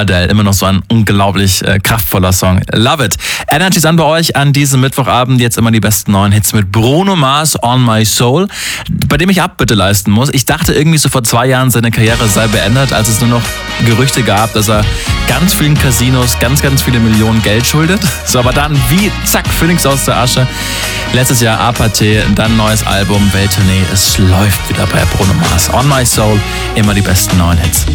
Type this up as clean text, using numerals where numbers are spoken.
Adele, immer noch so ein unglaublich kraftvoller Song. Love it. Energy's an bei euch an diesem Mittwochabend. Jetzt immer die besten neuen Hits mit Bruno Mars, On My Soul, bei dem ich Abbitte leisten muss. Ich dachte irgendwie so vor 2 Jahren, seine Karriere sei beendet, als es nur noch Gerüchte gab, dass er ganz vielen Casinos ganz viele Millionen Geld schuldet. So, aber dann wie zack, Phoenix aus der Asche. Letztes Jahr Apathy, dann neues Album, Welttournee. Es läuft wieder bei Bruno Mars. On My Soul, immer die besten neuen Hits.